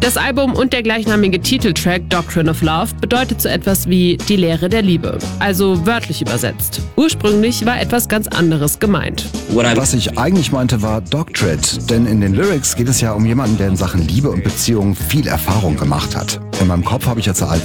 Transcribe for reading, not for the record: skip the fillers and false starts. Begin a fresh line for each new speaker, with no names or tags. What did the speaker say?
Das Album und der gleichnamige Titeltrack Doctrine of Love bedeutet so etwas wie die Lehre der Liebe, also wörtlich übersetzt. Ursprünglich war etwas ganz anderes gemeint.
Was ich eigentlich meinte, war Doctorate, denn in den Lyrics geht es ja um jemanden, der in Sachen Liebe und Beziehungen viel Erfahrung gemacht hat. In meinem Kopf habe ich jetzt als